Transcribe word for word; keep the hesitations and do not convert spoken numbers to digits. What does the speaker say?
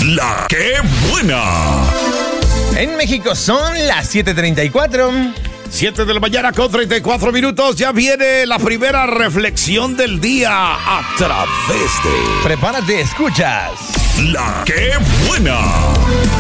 La que buena. En México son las siete treinta y cuatro. siete de la mañana con treinta y cuatro minutos. Ya viene la primera reflexión del día a través de... Prepárate, escuchas. La que buena.